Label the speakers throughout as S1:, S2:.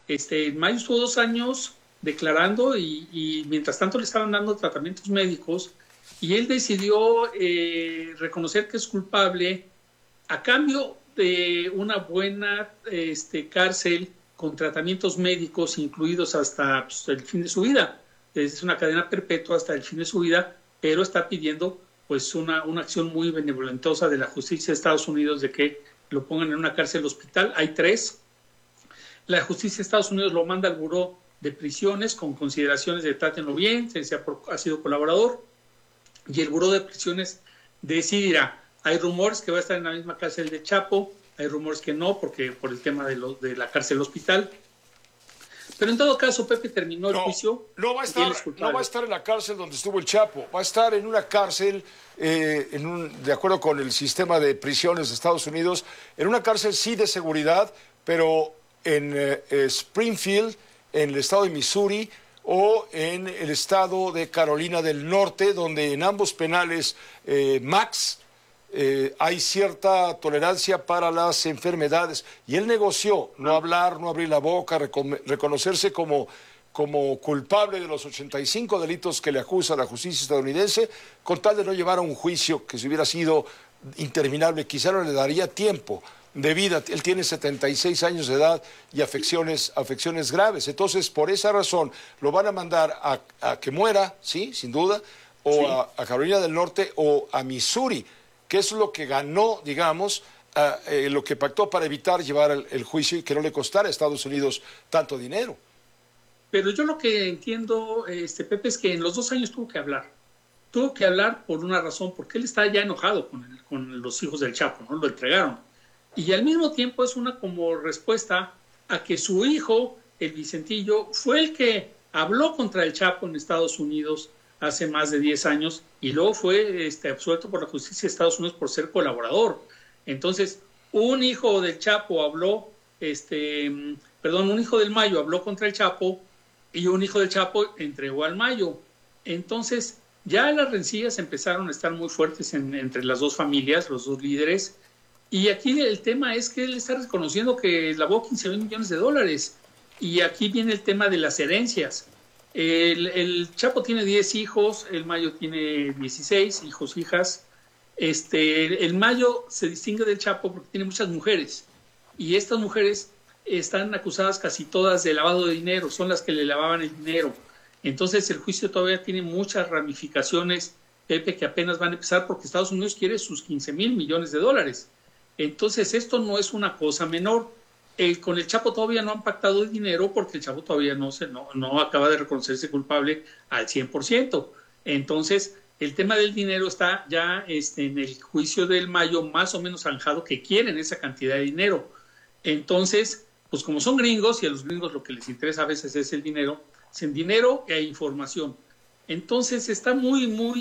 S1: Mayo estuvo 2 años declarando y mientras tanto le estaban dando tratamientos médicos y él decidió reconocer que es culpable a cambio de una buena cárcel con tratamientos médicos incluidos hasta pues, el fin de su vida. Es una cadena perpetua hasta el fin de su vida, pero está pidiendo pues una acción muy benevolentosa de la justicia de Estados Unidos de que lo pongan en una cárcel hospital. Hay 3. La justicia de Estados Unidos lo manda al buró de prisiones con consideraciones de trátenlo bien, ha sido colaborador, y el buró de prisiones decidirá. Hay rumores que va a estar en la misma cárcel de Chapo, hay rumores que no, porque por el tema de la cárcel hospital. Pero en todo caso, Pepe terminó el juicio.
S2: No va a estar en la cárcel donde estuvo el Chapo, va a estar en una cárcel, de acuerdo con el sistema de prisiones de Estados Unidos, en una cárcel sí de seguridad, pero en Springfield, en el estado de Missouri, o en el estado de Carolina del Norte, donde en ambos penales, Max, hay cierta tolerancia para las enfermedades. Y él negoció no hablar, no abrir la boca, reconocerse como culpable de los 85 delitos que le acusa la justicia estadounidense, con tal de no llevar a un juicio que si hubiera sido interminable, quizá no le daría tiempo de vida. Él tiene 76 años de edad y afecciones agraves. Entonces, por esa razón, lo van a mandar a que muera, sí, sin duda, o sí, a Carolina del Norte o a Missouri, que es lo que ganó, digamos, lo que pactó para evitar llevar el juicio y que no le costara a Estados Unidos tanto dinero.
S1: Pero yo lo que entiendo, Pepe, es que en los 2 años tuvo que hablar. Tuvo que hablar por una razón, porque él está ya enojado con los hijos del Chapo, ¿no? Lo entregaron. Y al mismo tiempo es una como respuesta a que su hijo, el Vicentillo, fue el que habló contra el Chapo en Estados Unidos hace más de 10 años y luego fue absuelto por la justicia de Estados Unidos por ser colaborador. Entonces, un hijo del Chapo habló, un hijo del Mayo habló contra el Chapo y un hijo del Chapo entregó al Mayo. Entonces, ya las rencillas empezaron a estar muy fuertes entre las dos familias, los dos líderes. Y aquí el tema es que él está reconociendo que lavó 15 millones de dólares. Y aquí viene el tema de las herencias. El Chapo tiene 10 hijos, el Mayo tiene 16 hijos, hijas. El Mayo se distingue del Chapo porque tiene muchas mujeres. Y estas mujeres están acusadas casi todas de lavado de dinero, son las que le lavaban el dinero. Entonces el juicio todavía tiene muchas ramificaciones, Pepe, que apenas van a empezar porque Estados Unidos quiere sus 15 mil millones de dólares. Entonces esto no es una cosa menor. Con el Chapo todavía no han pactado el dinero porque el Chapo todavía no acaba de reconocerse culpable al 100%. Entonces el tema del dinero está ya en el juicio del Mayo más o menos zanjado, que quieren esa cantidad de dinero. Entonces, pues como son gringos y a los gringos lo que les interesa a veces es el dinero, sin dinero e información. Entonces está muy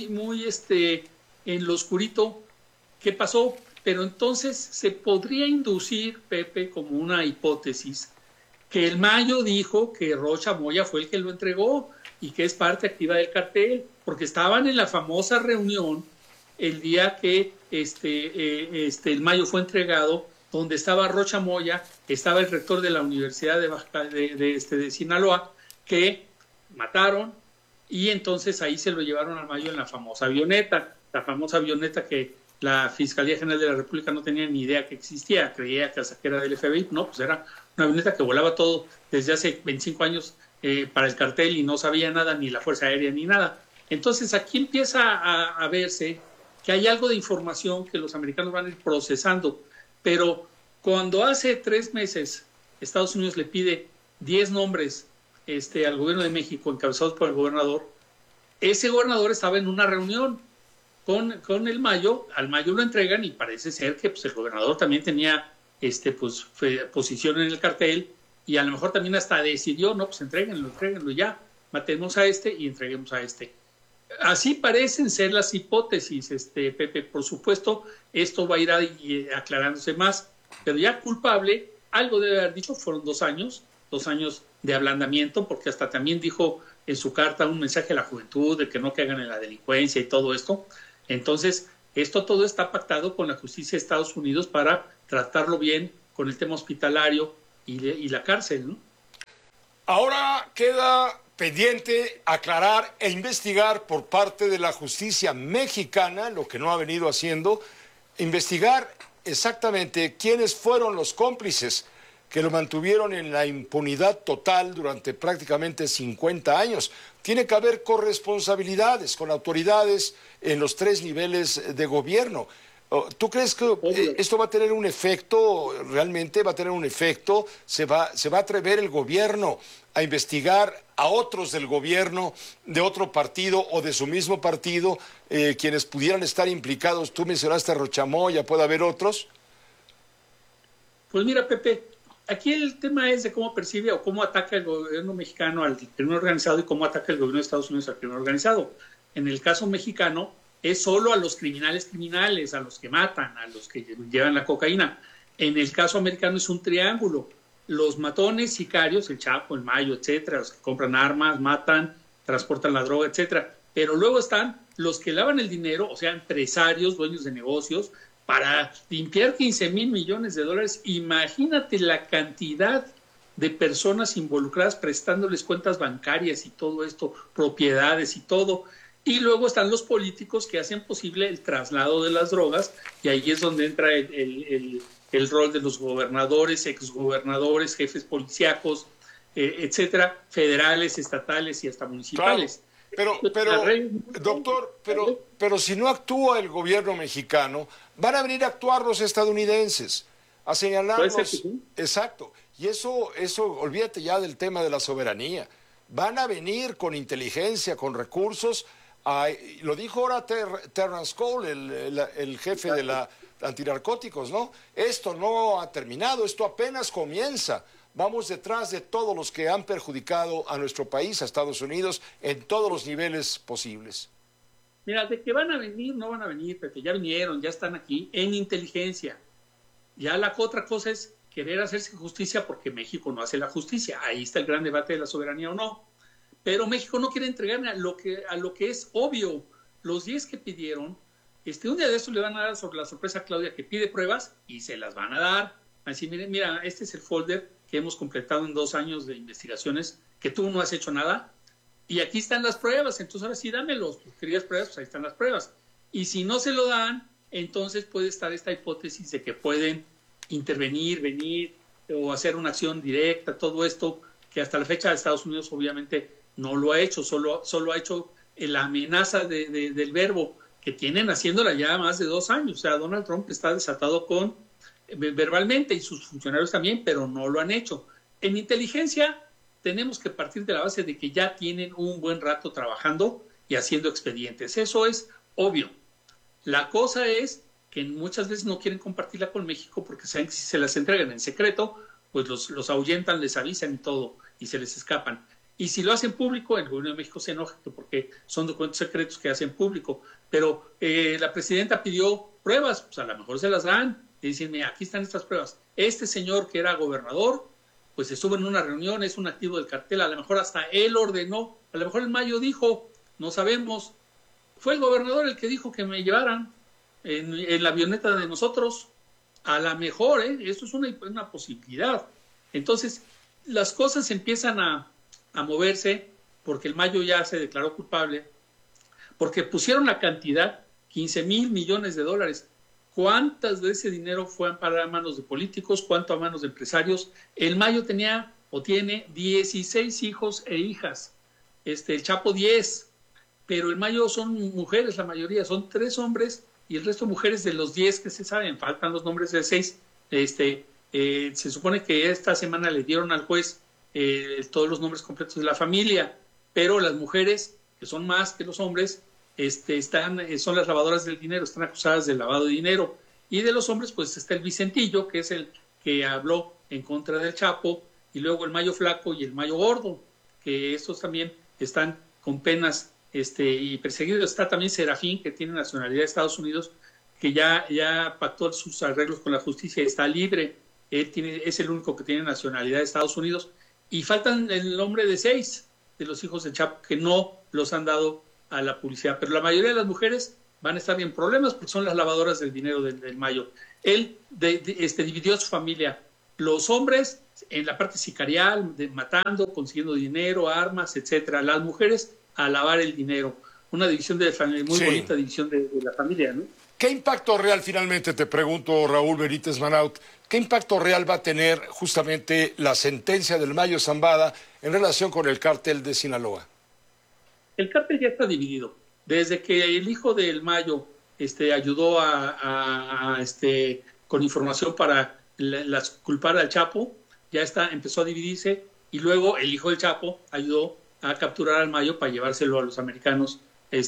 S1: en lo oscurito qué pasó. Pero entonces se podría inducir, Pepe, como una hipótesis, que el Mayo dijo que Rocha Moya fue el que lo entregó y que es parte activa del cartel, porque estaban en la famosa reunión el día que el Mayo fue entregado, donde estaba Rocha Moya, estaba el rector de la Universidad de Sinaloa, que mataron, y entonces ahí se lo llevaron al Mayo en la famosa avioneta que la Fiscalía General de la República no tenía ni idea que existía, creía que era del FBI. No, pues era una avioneta que volaba todo desde hace 25 años para el cartel y no sabía nada, ni la Fuerza Aérea ni nada. Entonces aquí empieza a verse que hay algo de información que los americanos van a ir procesando, pero cuando hace 3 meses Estados Unidos le pide 10 nombres al gobierno de México encabezados por el gobernador, ese gobernador estaba en una reunión con el Mayo. Al Mayo lo entregan y parece ser que pues, el gobernador también tenía posición en el cartel y a lo mejor también hasta decidió, no, pues entréguenlo ya, matemos a y entreguemos a Así parecen ser las hipótesis, Pepe. Por supuesto, esto va a ir aclarándose más, pero ya culpable, algo debe haber dicho. Fueron 2 años de ablandamiento, porque hasta también dijo en su carta un mensaje a la juventud de que no caigan en la delincuencia y todo esto. Entonces, todo está pactado con la justicia de Estados Unidos para tratarlo bien con el tema hospitalario y la cárcel, ¿no?
S2: Ahora queda pendiente aclarar e investigar por parte de la justicia mexicana, lo que no ha venido haciendo, investigar exactamente quiénes fueron los cómplices que lo mantuvieron en la impunidad total durante prácticamente 50 años. Tiene que haber corresponsabilidades con autoridades en los 3 niveles de gobierno. ¿Tú crees que esto va a tener un efecto, realmente va a tener un efecto? ¿Se va a atrever el gobierno a investigar a otros del gobierno, de otro partido o de su mismo partido, quienes pudieran estar implicados? Tú mencionaste a Rochamoya, ¿puede haber otros?
S1: Pues mira, Pepe, aquí el tema es de cómo percibe o cómo ataca el gobierno mexicano al crimen organizado y cómo ataca el gobierno de Estados Unidos al crimen organizado. En el caso mexicano es solo a los criminales, a los que matan, a los que llevan la cocaína. En el caso americano es un triángulo. Los matones, sicarios, el Chapo, el Mayo, etcétera, los que compran armas, matan, transportan la droga, etcétera. Pero luego están los que lavan el dinero, o sea, empresarios, dueños de negocios, para limpiar 15,000 millones de dólares. Imagínate la cantidad de personas involucradas prestándoles cuentas bancarias y todo esto, propiedades y todo. Y luego están los políticos que hacen posible el traslado de las drogas, y ahí es donde entra el rol de los gobernadores, exgobernadores, jefes policíacos, etcétera, federales, estatales y hasta municipales.
S2: Claro, doctor, pero si no actúa el gobierno mexicano, van a venir a actuar los estadounidenses, a señalarnos.
S1: ¿Sí?
S2: Exacto. Y eso, olvídate ya del tema de la soberanía. Van a venir con inteligencia, con recursos. Lo dijo ahora Terrence Cole, el jefe de la antinarcóticos, ¿no? Esto no ha terminado, esto apenas comienza. Vamos detrás de todos los que han perjudicado a nuestro país, a Estados Unidos, en todos los niveles posibles.
S1: Mira, de que van a venir, no van a venir, Pepe, ya vinieron, ya están aquí, en inteligencia. Ya la otra cosa es querer hacerse justicia porque México no hace la justicia. Ahí está el gran debate de la soberanía o no. Pero México no quiere entregar a lo que es obvio. Los 10 que pidieron, un día de estos le van a dar sobre la sorpresa a Claudia, que pide pruebas y se las van a dar. Así, mira, este es el folder que hemos completado en 2 años de investigaciones, que tú no has hecho nada, y aquí están las pruebas. Entonces ahora sí dámelos. Tú querías pruebas, pues ahí están las pruebas. Y si no se lo dan, entonces puede estar esta hipótesis de que pueden intervenir, venir o hacer una acción directa, todo esto que hasta la fecha de Estados Unidos obviamente no lo ha hecho, solo ha hecho la amenaza del verbo que tienen haciéndola ya más de 2 años. O sea, Donald Trump está desatado verbalmente, y sus funcionarios también, pero no lo han hecho. En inteligencia tenemos que partir de la base de que ya tienen un buen rato trabajando y haciendo expedientes. Eso es obvio. La cosa es que muchas veces no quieren compartirla con México porque saben que si se las entregan en secreto, pues los ahuyentan, les avisan y todo, y se les escapan. Y si lo hacen público, el gobierno de México se enoja porque son documentos secretos que hacen público. Pero la presidenta pidió pruebas, pues a lo mejor se las dan. Y dicen, mira, aquí están estas pruebas. Este señor que era gobernador, pues estuvo en una reunión, es un activo del cartel, a lo mejor hasta él ordenó, a lo mejor en mayo dijo, no sabemos. Fue el gobernador el que dijo que me llevaran en la avioneta de nosotros. A lo mejor, esto es una posibilidad. Entonces, las cosas empiezan a moverse porque el Mayo ya se declaró culpable, porque pusieron la cantidad, 15,000 millones de dólares. ¿Cuántas de ese dinero fue a parar a manos de políticos? ¿Cuánto a manos de empresarios? El Mayo tenía o tiene 16 hijos e hijas. El Chapo 10. Pero el Mayo son mujeres, la mayoría. Son 3 hombres y el resto mujeres de los 10 que se saben. Faltan los nombres de 6. Se supone que esta semana le dieron al juez todos los nombres completos de la familia. Pero las mujeres, que son más que los hombres, son las lavadoras del dinero, están acusadas de lavado de dinero. Y de los hombres, pues está el Vicentillo, que es el que habló en contra del Chapo, y luego el Mayo Flaco y el Mayo Gordo, que estos también están con penas y perseguidos. Está también Serafín, que tiene nacionalidad de Estados Unidos, que ya pactó sus arreglos con la justicia y está libre. Es el único que tiene nacionalidad de Estados Unidos. Y faltan el nombre de 6 de los hijos del Chapo que no los han dado a la publicidad, pero la mayoría de las mujeres van a estar en problemas porque son las lavadoras del dinero del Mayo. Él dividió a su familia Los hombres en la parte sicarial, matando, consiguiendo dinero, armas, etcétera. Las mujeres a lavar el dinero. Una división de familia, muy bonita división de la familia, ¿no?
S2: ¿Qué impacto real, finalmente, te pregunto, Raúl Benítez Manaut, qué impacto real va a tener justamente la sentencia del Mayo Zambada en relación con el cártel de Sinaloa?
S1: El cártel ya está dividido. Desde que el hijo del Mayo ayudó con información para culpar al Chapo, empezó a dividirse, y luego el hijo del Chapo ayudó a capturar al Mayo para llevárselo a los americanos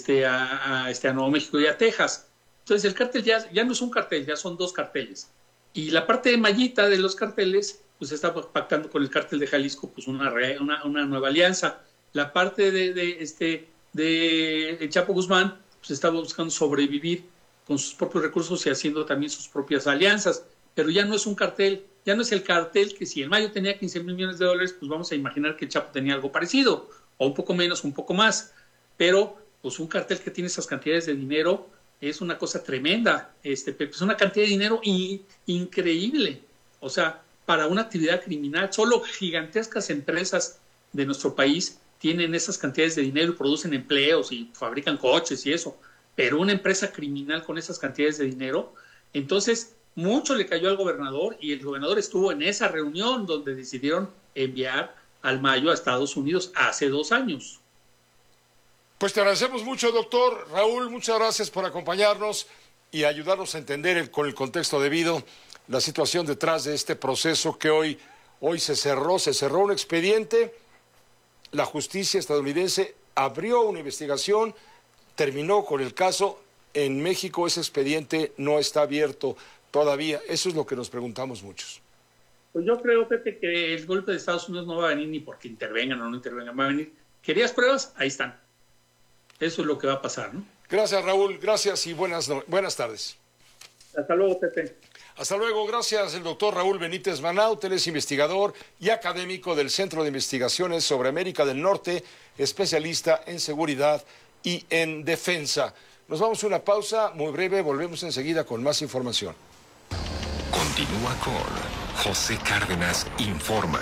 S1: a Nuevo México y a Texas. Entonces el cártel ya no es un cartel, ya son dos carteles. Y la parte de Mayita de los carteles, pues está pactando con el cártel de Jalisco pues una nueva alianza. La parte de Chapo Guzmán, pues estaba buscando sobrevivir con sus propios recursos y haciendo también sus propias alianzas. Pero ya no es un cartel, ya no es el cartel que si el Mayo tenía 15,000 millones de dólares, pues vamos a imaginar que el Chapo tenía algo parecido, o un poco menos, un poco más. Pero pues un cartel que tiene esas cantidades de dinero es una cosa tremenda, Pepe, es una cantidad de dinero increíble. O sea, para una actividad criminal, solo gigantescas empresas de nuestro país tienen esas cantidades de dinero y producen empleos y fabrican coches y eso. Pero una empresa criminal con esas cantidades de dinero, entonces mucho le cayó al gobernador, y el gobernador estuvo en esa reunión donde decidieron enviar al Mayo a Estados Unidos hace 2 años.
S2: Pues te agradecemos mucho, doctor Raúl, muchas gracias por acompañarnos y ayudarnos a entender con el contexto debido la situación detrás de este proceso que hoy se cerró un expediente, la justicia estadounidense abrió una investigación, terminó con el caso. En México ese expediente no está abierto todavía, eso es lo que nos preguntamos muchos.
S1: Pues yo creo, Pepe, que el golpe de Estados Unidos no va a venir ni porque intervengan o no intervengan, va a venir. ¿Querías pruebas? Ahí están. Eso es lo que va a pasar, ¿no?
S2: Gracias, Raúl. Gracias y buenas tardes.
S1: Hasta luego, Pepe.
S2: Hasta luego. Gracias, el doctor Raúl Benítez Manaut. Él es investigador y académico del Centro de Investigaciones sobre América del Norte, especialista en seguridad y en defensa. Nos vamos a una pausa muy breve. Volvemos enseguida con más información.
S3: Continúa con José Cárdenas Informa.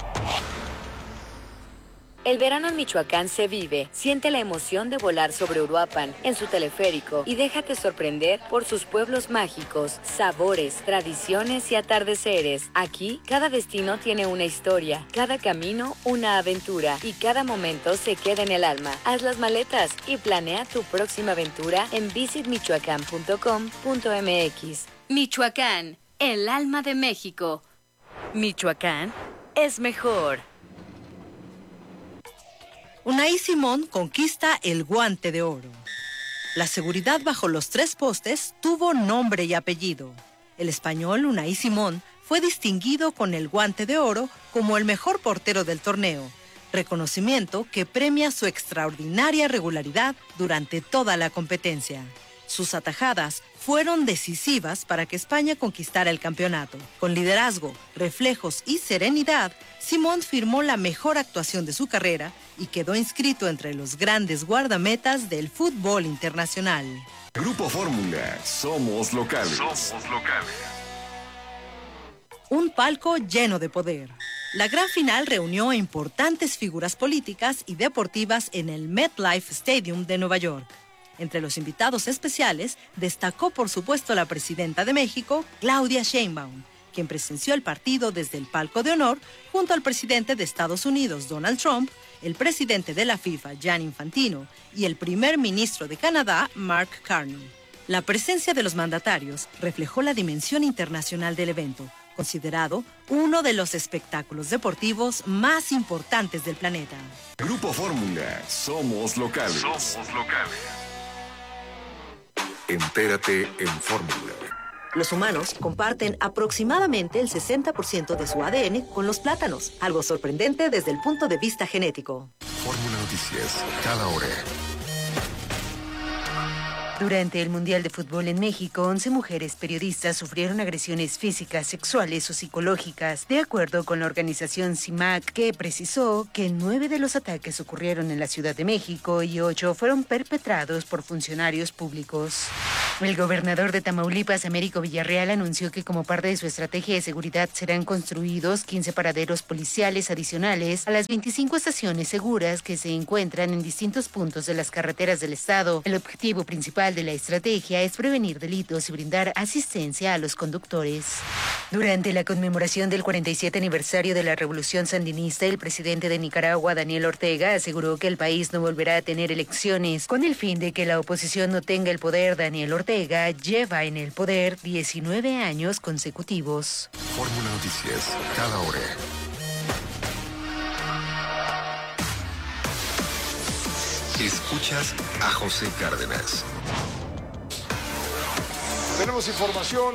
S4: El verano en Michoacán se vive. Siente la emoción de volar sobre Uruapan en su teleférico y déjate sorprender por sus pueblos mágicos, sabores, tradiciones y atardeceres. Aquí, cada destino tiene una historia, cada camino una aventura y cada momento se queda en el alma. Haz las maletas y planea tu próxima aventura en visitmichoacán.com.mx. Michoacán, el alma de México. Michoacán es mejor.
S5: Unai Simón conquista el Guante de Oro. La seguridad bajo los 3 postes tuvo nombre y apellido. El español Unai Simón fue distinguido con el Guante de Oro como el mejor portero del torneo, reconocimiento que premia su extraordinaria regularidad durante toda la competencia. Sus atajadas fueron decisivas para que España conquistara el campeonato. Con liderazgo, reflejos y serenidad, Simón firmó la mejor actuación de su carrera y quedó inscrito entre los grandes guardametas del fútbol internacional.
S3: Grupo Fórmula, somos locales.
S5: Un palco lleno de poder. La gran final reunió a importantes figuras políticas y deportivas en el MetLife Stadium de Nueva York. Entre los invitados especiales destacó por supuesto la presidenta de México, Claudia Sheinbaum, quien presenció el partido desde el palco de honor junto al presidente de Estados Unidos, Donald Trump, el presidente de la FIFA, Gianni Infantino, y el primer ministro de Canadá, Mark Carney. La presencia de los mandatarios reflejó la dimensión internacional del evento, considerado uno de los espectáculos deportivos más importantes del planeta.
S3: Grupo Fórmula, somos locales. Entérate en Fórmula.
S6: Los humanos comparten aproximadamente el 60% de su ADN con los plátanos, algo sorprendente desde el punto de vista genético.
S3: Fórmula Noticias, cada hora.
S7: Durante el Mundial de Fútbol en México, 11 mujeres periodistas sufrieron agresiones físicas, sexuales o psicológicas, de acuerdo con la organización CIMAC, que precisó que 9 de los ataques ocurrieron en la Ciudad de México y 8 fueron perpetrados por funcionarios públicos. El gobernador de Tamaulipas, Américo Villarreal, anunció que como parte de su estrategia de seguridad serán construidos 15 paraderos policiales adicionales a las 25 estaciones seguras que se encuentran en distintos puntos de las carreteras del estado. El objetivo principal de la estrategia es prevenir delitos y brindar asistencia a los conductores. Durante la conmemoración del 47 aniversario de la Revolución Sandinista, el presidente de Nicaragua, Daniel Ortega, aseguró que el país no volverá a tener elecciones. Con el fin de que la oposición no tenga el poder, Daniel Ortega lleva en el poder 19 años consecutivos.
S3: Fórmula Noticias, cada hora. Escuchas a José Cárdenas.
S2: Tenemos información,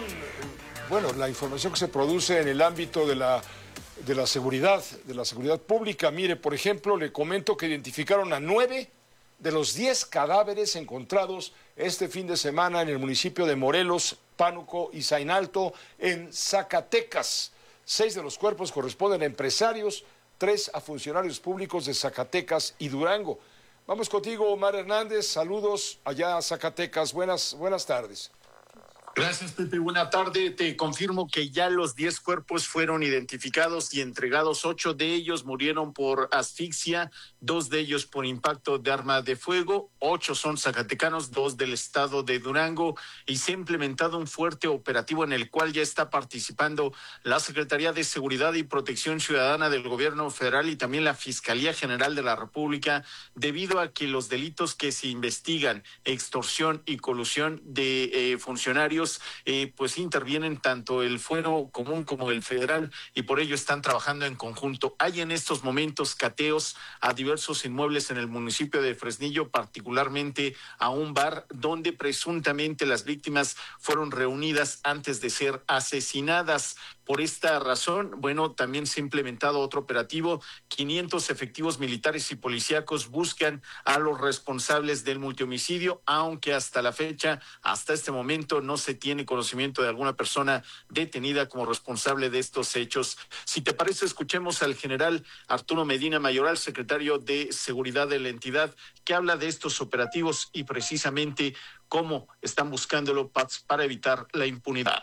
S2: la información que se produce en el ámbito de la seguridad pública. Mire, por ejemplo, le comento que identificaron a 9 de los 10 cadáveres encontrados este fin de semana en el municipio de Morelos, Pánuco y Zainalto, en Zacatecas. 6 de los cuerpos corresponden a empresarios, 3 a funcionarios públicos de Zacatecas y Durango. Vamos contigo, Omar Hernández. Saludos allá a Zacatecas. Buenas tardes.
S8: Gracias, Pepe. Buena tarde. Te confirmo que ya los 10 cuerpos fueron identificados y entregados. 8 de ellos murieron por asfixia, 2 de ellos por impacto de arma de fuego. 8 son zacatecanos, 2 del estado de Durango. Y se ha implementado un fuerte operativo en el cual ya está participando la Secretaría de Seguridad y Protección Ciudadana del Gobierno Federal y también la Fiscalía General de la República, debido a que los delitos que se investigan, extorsión y colusión de funcionarios, pues intervienen tanto el fuero común como el federal y por ello están trabajando en conjunto. Hay en estos momentos cateos a diversos inmuebles en el municipio de Fresnillo, particularmente a un bar donde presuntamente las víctimas fueron reunidas antes de ser asesinadas. Por esta razón, también se ha implementado otro operativo. 500 efectivos militares y policíacos buscan a los responsables del multihomicidio, aunque hasta la fecha, hasta este momento, no se tiene conocimiento de alguna persona detenida como responsable de estos hechos. Si te parece, escuchemos al general Arturo Medina Mayoral, secretario de Seguridad de la entidad, que habla de estos operativos y precisamente cómo están buscándolo para evitar la impunidad.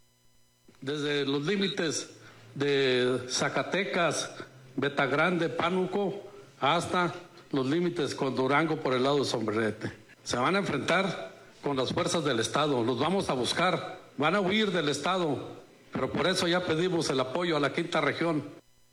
S9: Desde los límites de Zacatecas, Betagrande, Pánuco, hasta los límites con Durango por el lado de Sombrerete. Se van a enfrentar con las fuerzas del Estado, los vamos a buscar, van a huir del Estado, pero por eso ya pedimos el apoyo a la quinta región.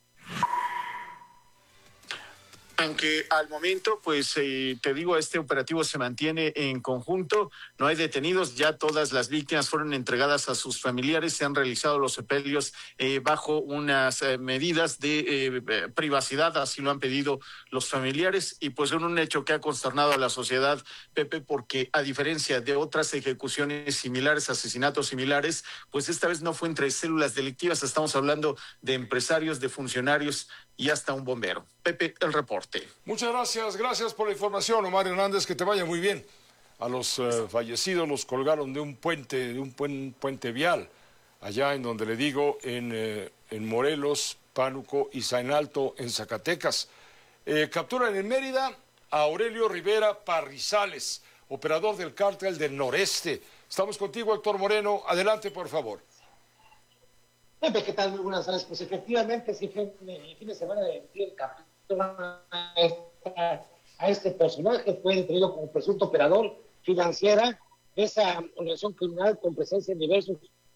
S8: Aunque al momento, te digo, este operativo se mantiene en conjunto, no hay detenidos, ya todas las víctimas fueron entregadas a sus familiares, se han realizado los sepelios bajo unas medidas de privacidad, así lo han pedido los familiares, y pues en un hecho que ha consternado a la sociedad, Pepe, porque a diferencia de otras ejecuciones similares, asesinatos similares, pues esta vez no fue entre células delictivas, estamos hablando de empresarios, de funcionarios y hasta un bombero. Pepe, el reporte.
S2: Muchas gracias por la información, Omar Hernández, que te vaya muy bien. A los fallecidos los colgaron de un puente vial, allá en donde le digo, en Morelos, Pánuco y Zainalto, en Zacatecas. Capturan en Mérida a Aurelio Rivera Parrizales, operador del cártel del Noreste. Estamos contigo, Héctor Moreno. Adelante, por favor.
S10: Pepe, ¿qué tal? Muy buenas tardes. Pues efectivamente, sí, el fin de semana de el capítulo a este personaje fue detenido como presunto operador financiera de esa organización criminal con presencia en diversas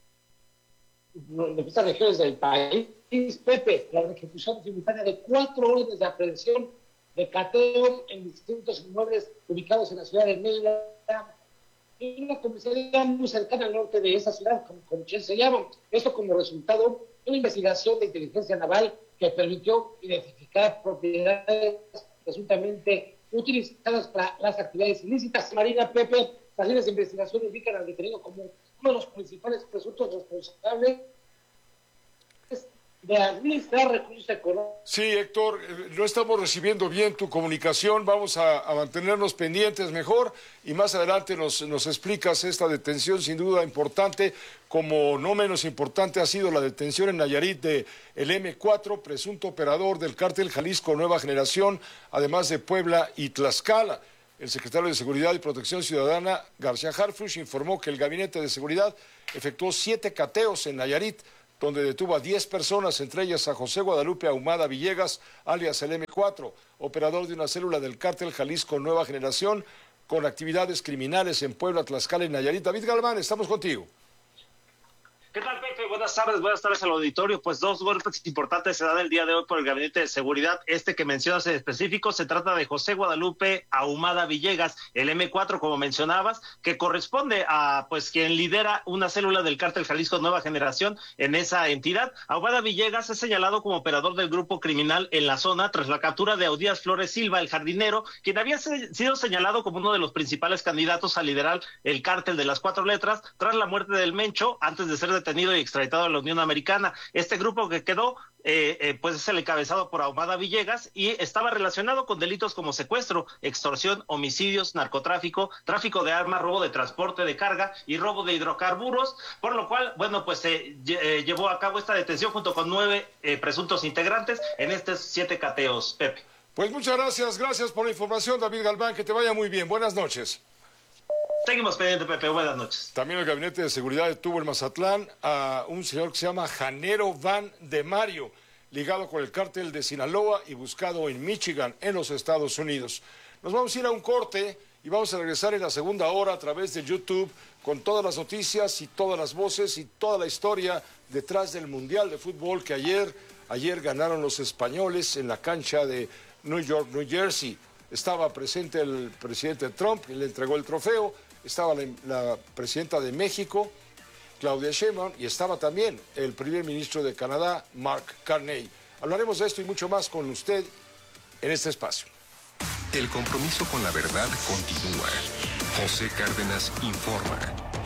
S10: regiones del país. Pepe, la ejecución simultánea de 4 órdenes de aprehensión de cateo en distintos inmuebles ubicados en la ciudad de Mérida, y una comisaría muy cercana al norte de esa ciudad, como se llama. Esto como resultado de una investigación de inteligencia naval que permitió identificar propiedades presuntamente utilizadas para las actividades ilícitas. Marina, Pepe, las líneas de investigación indican al detenido como uno de los principales presuntos responsables de administrar recursos económicos.
S2: Sí, Héctor, no estamos recibiendo bien tu comunicación, vamos a mantenernos pendientes mejor y más adelante nos explicas esta detención sin duda importante, como no menos importante ha sido la detención en Nayarit de el M4, presunto operador del cártel Jalisco Nueva Generación, además de Puebla y Tlaxcala. El secretario de Seguridad y Protección Ciudadana, García Harfuch, informó que el Gabinete de Seguridad efectuó 7 cateos en Nayarit, donde detuvo a 10 personas, entre ellas a José Guadalupe Ahumada Villegas, alias el M4, operador de una célula del cártel Jalisco Nueva Generación, con actividades criminales en Puebla, Tlaxcala y Nayarit. David Galván, estamos contigo.
S11: ¿Qué tal, Pepe? Buenas tardes al auditorio. Pues 2 golpes importantes se dan el día de hoy por el Gabinete de Seguridad. Este que mencionas en específico se trata de José Guadalupe Ahumada Villegas, el M4, como mencionabas, que corresponde a pues quien lidera una célula del cártel Jalisco Nueva Generación en esa entidad. Ahumada Villegas es señalado como operador del grupo criminal en la zona tras la captura de Audías Flores Silva, el jardinero, quien había sido señalado como uno de los principales candidatos a liderar el cártel de las 4 letras tras la muerte del Mencho, antes de ser detenido y extraditado a la Unión Americana. Este grupo que quedó pues es el encabezado por Ahumada Villegas y estaba relacionado con delitos como secuestro, extorsión, homicidios, narcotráfico, tráfico de armas, robo de transporte de carga y robo de hidrocarburos, por lo cual, bueno, pues se llevó a cabo esta detención junto con 9 presuntos integrantes en estos 7 cateos. Pepe.
S2: Pues muchas gracias por la información, David Galván, que te vaya muy bien. Buenas noches.
S11: Seguimos pendiente, Pepe. Buenas noches.
S2: También el Gabinete de Seguridad detuvo en Mazatlán a un señor que se llama Janero Van de Mario, ligado con el cártel de Sinaloa y buscado en Michigan, en los Estados Unidos. Nos vamos a ir a un corte y vamos a regresar en la segunda hora a través de YouTube con todas las noticias y todas las voces y toda la historia detrás del Mundial de Fútbol que ayer ganaron los españoles en la cancha de New York, New Jersey. Estaba presente el presidente Trump, y le entregó el trofeo. Estaba la presidenta de México, Claudia Sheinbaum, y estaba también el primer ministro de Canadá, Mark Carney. Hablaremos de esto y mucho más con usted en este espacio.
S3: El compromiso con la verdad continúa. José Cárdenas informa.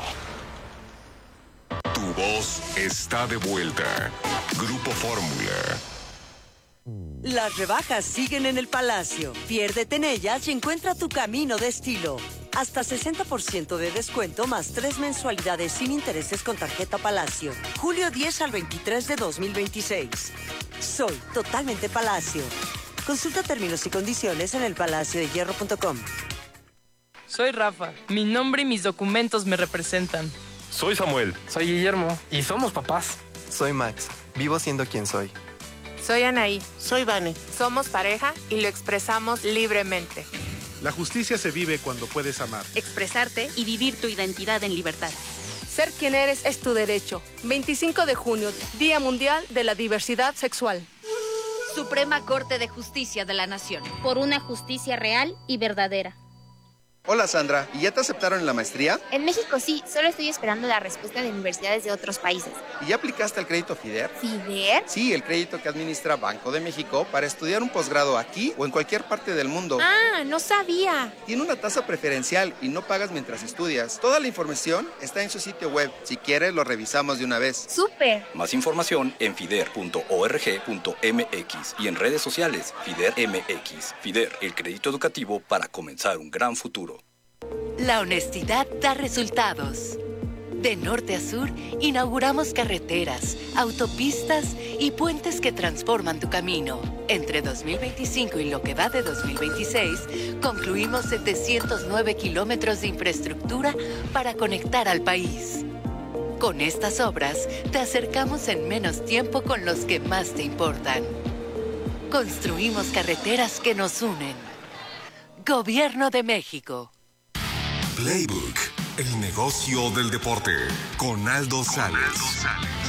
S3: Tu voz está de vuelta. Grupo Fórmula.
S12: Las rebajas siguen en el Palacio. Piérdete en ellas y encuentra tu camino de estilo. Hasta 60% de descuento más 3 mensualidades sin intereses con tarjeta Palacio. Julio 10 al 23 de 2026. Soy totalmente Palacio. Consulta términos y condiciones en elpalaciodehierro.com.
S13: Soy Rafa. Mi nombre y mis documentos me representan.
S14: Soy Samuel.
S15: Soy Guillermo.
S14: Y somos papás.
S15: Soy Max. Vivo siendo quien soy.
S16: Soy Anaí.
S17: Soy Vane.
S16: Somos pareja y lo expresamos libremente.
S18: La justicia se vive cuando puedes amar,
S19: expresarte y vivir tu identidad en libertad.
S20: Ser quien eres es tu derecho. 25 de junio, Día Mundial de la Diversidad Sexual.
S19: Suprema Corte de Justicia de la Nación. Por una justicia real y verdadera.
S21: Hola Sandra, ¿y ya te aceptaron en la maestría?
S22: En México sí, solo estoy esperando la respuesta de universidades de otros países.
S21: ¿Y ya aplicaste al crédito FIDER?
S22: ¿FIDER?
S21: Sí, el crédito que administra Banco de México para estudiar un posgrado aquí o en cualquier parte del mundo.
S22: Ah, no sabía.
S21: Tiene una tasa preferencial y no pagas mientras estudias. Toda la información está en su sitio web. Si quieres, lo revisamos de una vez.
S22: ¡Súper!
S23: Más información en fider.org.mx y en redes sociales FIDER MX. FIDER, el crédito educativo para comenzar un gran futuro.
S24: La honestidad da resultados. De norte a sur, inauguramos carreteras, autopistas y puentes que transforman tu camino. Entre 2025 y lo que va de 2026, concluimos 709 kilómetros de infraestructura para conectar al país. Con estas obras, te acercamos en menos tiempo con los que más te importan. Construimos carreteras que nos unen. Gobierno de México.
S3: Playbook, el negocio del deporte, con Aldo Sales.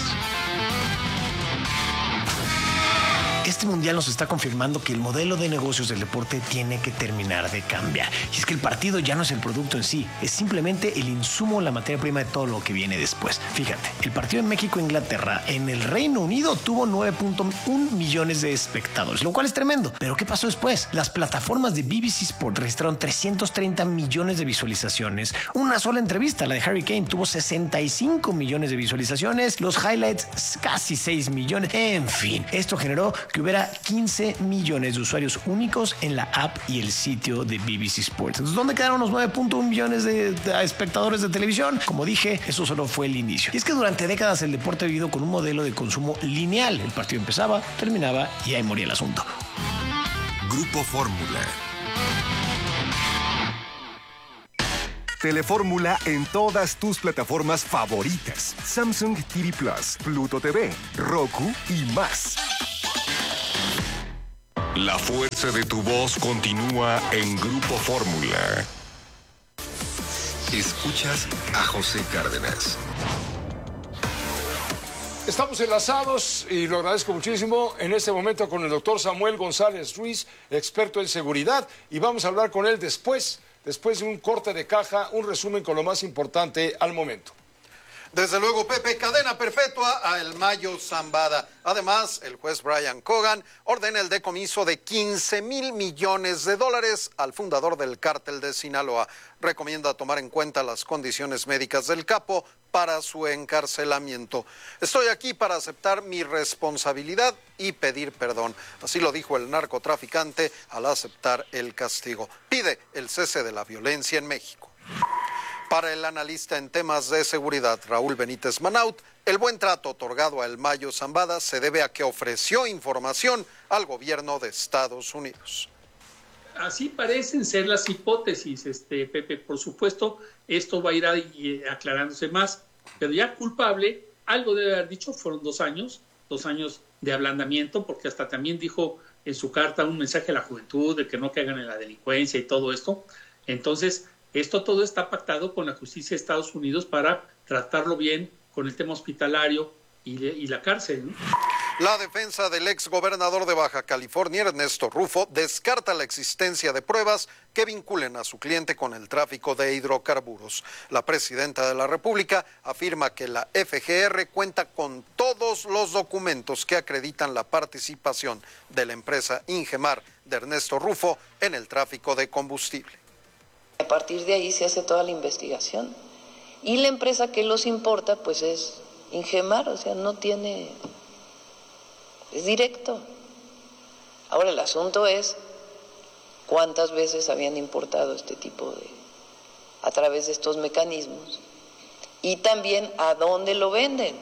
S25: Este mundial nos está confirmando que el modelo de negocios del deporte tiene que terminar de cambiar. Y es que el partido ya no es el producto en sí, es simplemente el insumo, la materia prima de todo lo que viene después. Fíjate, el partido de México-Inglaterra en el Reino Unido tuvo 9.1 millones de espectadores, lo cual es tremendo. Pero ¿qué pasó después? Las plataformas de BBC Sport registraron 330 millones de visualizaciones. Una sola entrevista, la de Harry Kane, tuvo 65 millones de visualizaciones. Los highlights, casi 6 millones. En fin, esto generó que hubiera 15 millones de usuarios únicos en la app y el sitio de BBC Sports. Entonces, ¿dónde quedaron los 9.1 millones de espectadores de televisión? Como dije, eso solo fue el inicio. Y es que durante décadas el deporte ha vivido con un modelo de consumo lineal. El partido empezaba, terminaba y ahí moría el asunto.
S3: Grupo Fórmula.
S1: Telefórmula en todas tus plataformas favoritas. Samsung TV Plus, Pluto TV, Roku y más.
S3: La fuerza de tu voz continúa en Grupo Fórmula. Escuchas a José Cárdenas.
S2: Estamos enlazados y lo agradezco muchísimo en este momento con el doctor Samuel González Ruiz, experto en seguridad, y vamos a hablar con él después de un corte de caja, un resumen con lo más importante al momento.
S4: Desde luego, Pepe, cadena perpetua a El Mayo Zambada. Además, el juez Brian Cogan ordena el decomiso de $15,000 millones al fundador del cártel de Sinaloa. Recomienda tomar en cuenta las condiciones médicas del capo para su encarcelamiento. Estoy aquí para aceptar mi responsabilidad y pedir perdón. Así lo dijo el narcotraficante al aceptar el castigo. Pide el cese de la violencia en México. Para el analista en temas de seguridad, Raúl Benítez Manaut, el buen trato otorgado a El Mayo Zambada se debe a que ofreció información al gobierno de Estados Unidos.
S5: Así parecen ser las hipótesis, Pepe. Por supuesto, esto va a ir aclarándose más, pero ya culpable, algo debe haber dicho. Fueron 2 años de ablandamiento, porque hasta también dijo en su carta un mensaje a la juventud de que no caigan en la delincuencia y todo esto. Entonces, todo está pactado con la justicia de Estados Unidos para tratarlo bien con el tema hospitalario y la cárcel, ¿no?
S4: La defensa del exgobernador de Baja California, Ernesto Rufo, descarta la existencia de pruebas que vinculen a su cliente con el tráfico de hidrocarburos. La presidenta de la República afirma que la FGR cuenta con todos los documentos que acreditan la participación de la empresa Ingemar de Ernesto Rufo en el tráfico de combustible.
S6: A partir de ahí se hace toda la investigación. Y la empresa que los importa, pues es Ingemar, o sea, es directo. Ahora el asunto es cuántas veces habían importado este tipo a través de estos mecanismos, y también a dónde lo venden.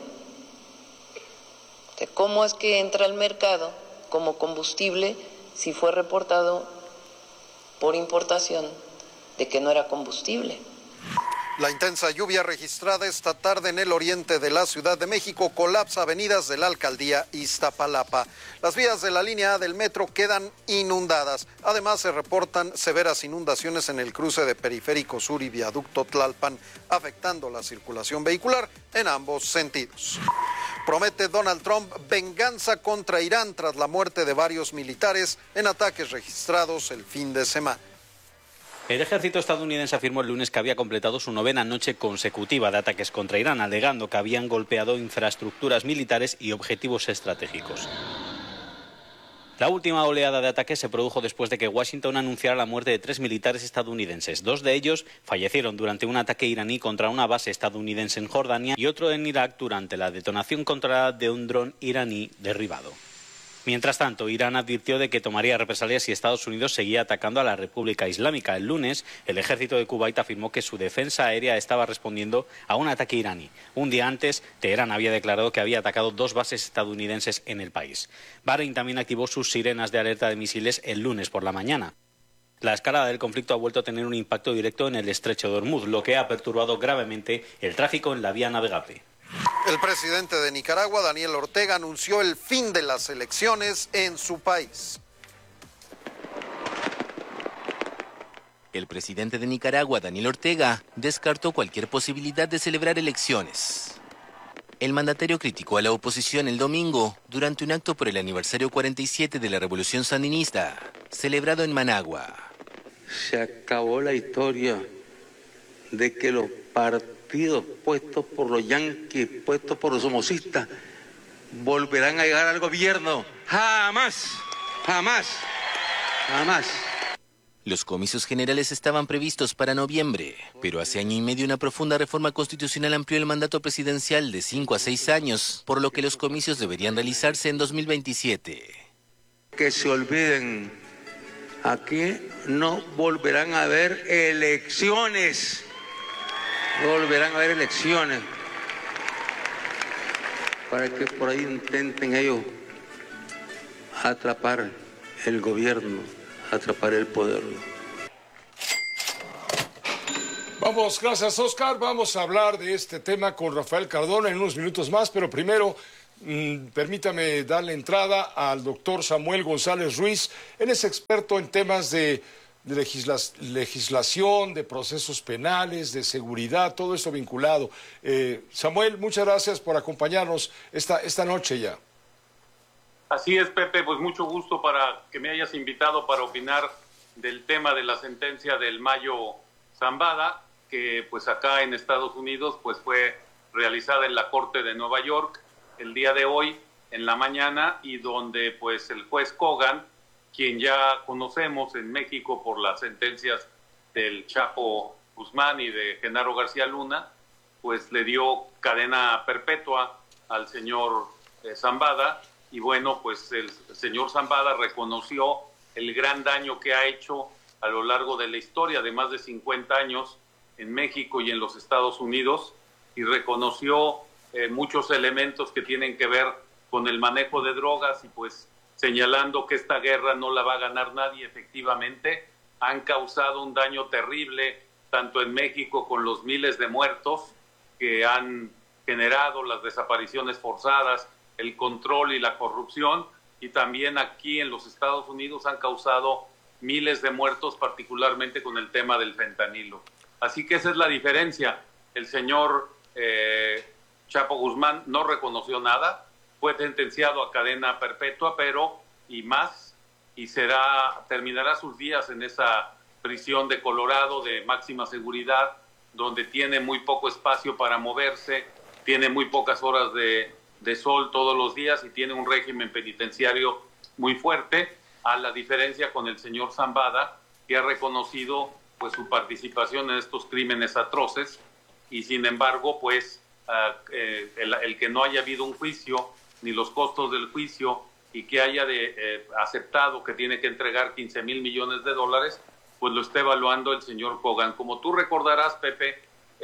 S6: O sea, cómo es que entra al mercado como combustible si fue reportado por importación de que no era combustible.
S4: La intensa lluvia registrada esta tarde en el oriente de la Ciudad de México colapsa avenidas de la alcaldía Iztapalapa. Las vías de la línea A del metro quedan inundadas. Además, se reportan severas inundaciones en el cruce de Periférico Sur y Viaducto Tlalpan, afectando la circulación vehicular en ambos sentidos. Promete Donald Trump venganza contra Irán tras la muerte de varios militares en ataques registrados el fin de semana.
S17: El ejército estadounidense afirmó el lunes que había completado su 9ª noche consecutiva de ataques contra Irán, alegando que habían golpeado infraestructuras militares y objetivos estratégicos. La última oleada de ataques se produjo después de que Washington anunciara la muerte de 3 militares estadounidenses. 2 de ellos fallecieron durante un ataque iraní contra una base estadounidense en Jordania y otro en Irak durante la detonación controlada de un dron iraní derribado. Mientras tanto, Irán advirtió de que tomaría represalias si Estados Unidos seguía atacando a la República Islámica. El lunes, el ejército de Kuwait afirmó que su defensa aérea estaba respondiendo a un ataque iraní. Un día antes, Teherán había declarado que había atacado 2 bases estadounidenses en el país. Bahrein también activó sus sirenas de alerta de misiles el lunes por la mañana. La escalada del conflicto ha vuelto a tener un impacto directo en el estrecho de Hormuz, lo que ha perturbado gravemente el tráfico en la vía navegable.
S4: El presidente de Nicaragua, Daniel Ortega, anunció el fin de las elecciones en su país.
S26: El presidente de Nicaragua, Daniel Ortega, descartó cualquier posibilidad de celebrar elecciones. El mandatario criticó a la oposición el domingo durante un acto por el aniversario 47 de la Revolución Sandinista, celebrado en Managua.
S27: Se acabó la historia de que los partidos puestos por los yanquis, puestos por los somocistas, volverán a llegar al gobierno. Jamás, jamás, jamás.
S26: Los comicios generales estaban previstos para noviembre, pero hace año y medio una profunda reforma constitucional amplió el mandato presidencial de 5 a 6 años, por lo que los comicios deberían realizarse en 2027.
S27: Que se olviden, aquí no volverán a haber elecciones. Volverán a haber elecciones para que por ahí intenten ellos atrapar el gobierno, atrapar el poder.
S2: Vamos, gracias Oscar. Vamos a hablar de este tema con Rafael Cardona en unos minutos más, pero primero permítame darle entrada al doctor Samuel González Ruiz. Él es experto en temas de legislación, de procesos penales, de seguridad, todo esto vinculado. Samuel, muchas gracias por acompañarnos esta noche ya.
S7: Así es, Pepe, pues mucho gusto para que me hayas invitado para opinar del tema de la sentencia del Mayo Zambada, que pues acá en Estados Unidos pues fue realizada en la Corte de Nueva York el día de hoy en la mañana, y donde pues el juez Kogan, quien ya conocemos en México por las sentencias del Chapo Guzmán y de Genaro García Luna, pues le dio cadena perpetua al señor Zambada. Y bueno, pues el señor Zambada reconoció el gran daño que ha hecho a lo largo de la historia de más de 50 años en México y en los Estados Unidos, y reconoció muchos elementos que tienen que ver con el manejo de drogas, y pues señalando que esta guerra no la va a ganar nadie. Efectivamente, han causado un daño terrible tanto en México con los miles de muertos que han generado, las desapariciones forzadas, el control y la corrupción, y también aquí en los Estados Unidos han causado miles de muertos, particularmente con el tema del fentanilo. Así que esa es la diferencia. El señor Chapo Guzmán no reconoció nada, fue sentenciado a cadena perpetua, y terminará sus días en esa prisión de Colorado de máxima seguridad, donde tiene muy poco espacio para moverse, tiene muy pocas horas de sol todos los días y tiene un régimen penitenciario muy fuerte, a la diferencia con el señor Zambada, que ha reconocido pues su participación en estos crímenes atroces, y sin embargo pues el que no haya habido un juicio ni los costos del juicio, y que haya aceptado que tiene que entregar 15,000 millones de dólares, pues lo está evaluando el señor Kogan. Como tú recordarás, Pepe,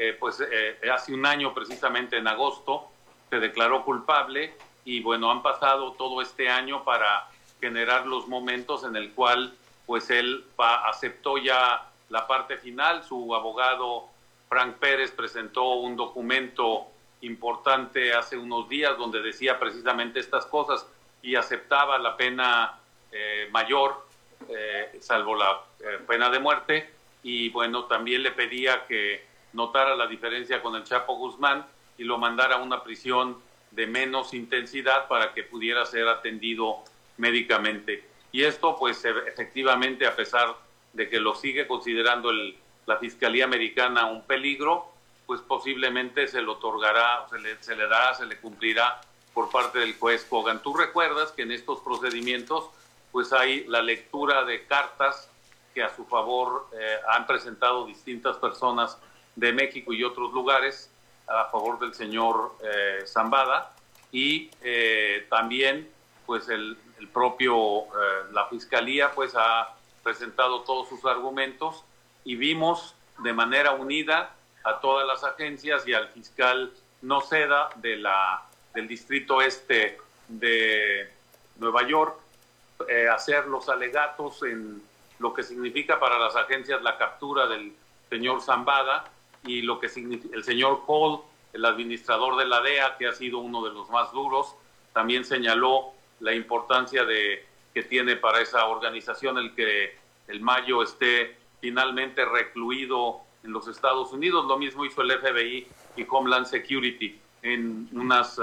S7: hace un año, precisamente en agosto, se declaró culpable, y bueno, han pasado todo este año para generar los momentos en el cual pues él aceptó ya la parte final. Su abogado Frank Pérez presentó un documento importante hace unos días donde decía precisamente estas cosas, y aceptaba la pena mayor, salvo la pena de muerte, y bueno, también le pedía que notara la diferencia con el Chapo Guzmán y lo mandara a una prisión de menos intensidad para que pudiera ser atendido médicamente. Y esto pues efectivamente, a pesar de que lo sigue considerando la Fiscalía Americana un peligro, pues posiblemente se le otorgará, se le cumplirá por parte del juez Kogan. Tú recuerdas que en estos procedimientos pues hay la lectura de cartas que a su favor han presentado distintas personas de México y otros lugares a favor del señor Zambada, y también pues el propio la Fiscalía pues ha presentado todos sus argumentos, y vimos de manera unida a todas las agencias y al fiscal Noceda del Distrito Este de Nueva York hacer los alegatos en lo que significa para las agencias la captura del señor Zambada, y lo que significa el señor Hall, el administrador de la DEA, que ha sido uno de los más duros, también señaló la importancia que tiene para esa organización el que el Mayo esté finalmente recluido en los Estados Unidos. Lo mismo hizo el FBI y Homeland Security en unos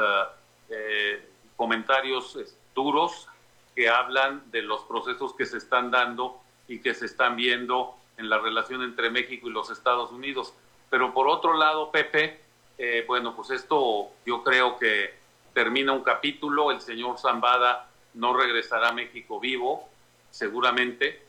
S7: comentarios duros que hablan de los procesos que se están dando y que se están viendo en la relación entre México y los Estados Unidos. Pero por otro lado, Pepe, bueno, pues esto yo creo que termina un capítulo. El señor Zambada no regresará a México vivo, seguramente,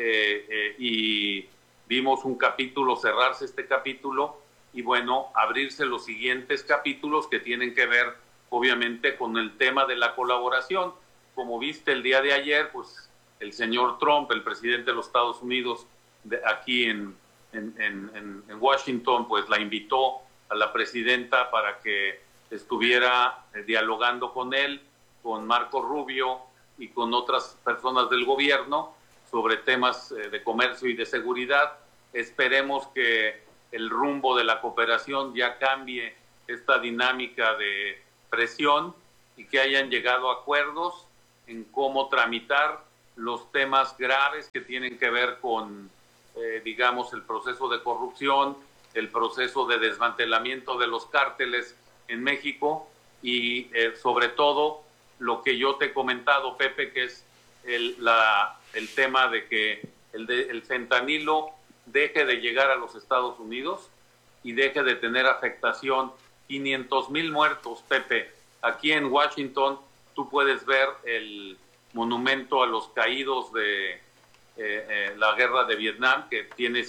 S7: y vimos un capítulo cerrarse este capítulo, y bueno, abrirse los siguientes capítulos que tienen que ver, obviamente, con el tema de la colaboración. Como viste el día de ayer, pues el señor Trump, el presidente de los Estados Unidos, aquí en Washington, pues la invitó a la presidenta para que estuviera dialogando con él, con Marco Rubio y con otras personas del gobierno sobre temas de comercio y de seguridad. Esperemos que el rumbo de la cooperación, ya cambie esta dinámica de presión y que hayan llegado a acuerdos en cómo tramitar los temas graves que tienen que ver con, digamos, el proceso de corrupción, el proceso de desmantelamiento de los cárteles en México y sobre todo lo que yo te he comentado, Pepe, que es el tema de que el fentanilo deje de llegar a los Estados Unidos y deje de tener afectación. 500,000 muertos, Pepe. Aquí en Washington tú puedes ver el monumento a los caídos de la guerra de Vietnam, que tiene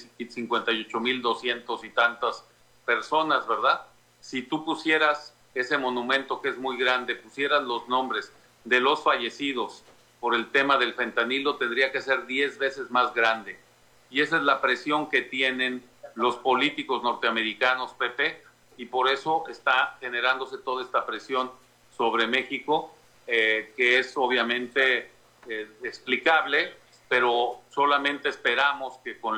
S7: 58,200 y tantas personas, ¿verdad? Si tú pusieras ese monumento, que es muy grande, pusieras los nombres de los fallecidos por el tema del fentanilo, tendría que ser 10 veces más grande. Y esa es la presión que tienen los políticos norteamericanos, Pepe, y por eso está generándose toda esta presión sobre México, que es obviamente explicable, pero solamente esperamos que con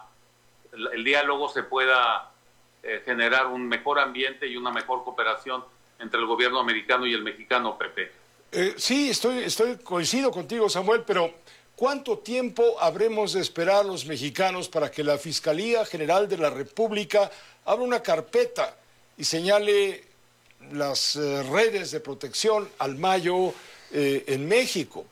S7: el diálogo se pueda generar un mejor ambiente y una mejor cooperación entre el gobierno americano y el mexicano, Pepe.
S2: Sí, coincido contigo, Samuel, pero ¿cuánto tiempo habremos de esperar los mexicanos para que la Fiscalía General de la República abra una carpeta y señale las redes de protección al Mayo en México?